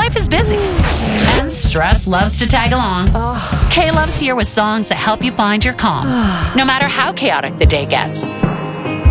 Life is busy, and stress loves to tag along. K-Love's here with songs that help you find your calm, no matter how chaotic the day gets.